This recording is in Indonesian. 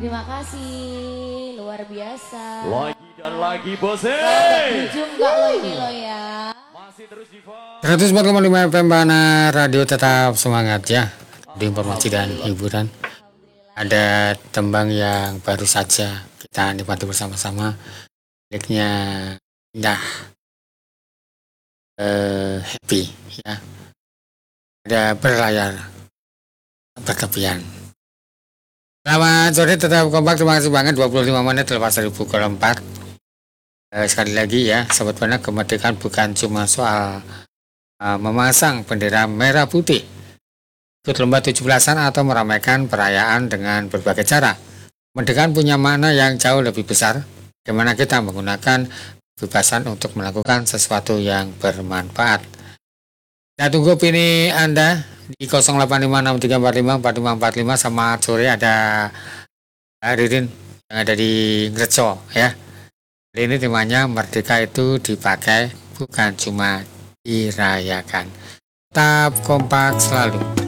Terima kasih, luar biasa. Lagi dan lagi bos. Setuju enggak lo ini lo ya? Masih terus di 104,5 FM Bana Radio, tetap semangat ya. Di informasi dan hiburan. Ada tembang yang baru saja kita nikmati bersama-sama. Liriknya indah, happy ya. Ada berlayar bertepian. Selamat sore, tetap kompak. Terima kasih banget. 25 menit lepas dari pukul 4. Sekali lagi ya, Sobat Bana, kemerdekaan bukan cuma soal memasang bendera merah putih, ikut lomba 17-an atau meramaikan perayaan dengan berbagai cara. Kemerdekaan punya makna yang jauh lebih besar, bagaimana kita menggunakan kebebasan untuk melakukan sesuatu yang bermanfaat. Saya tunggu opini Anda di 085634545545. Selamat sore, ada Ririn yang ada di Ngreco ya. Ini temanya merdeka itu dipakai, bukan cuma dirayakan. Tetap kompak selalu.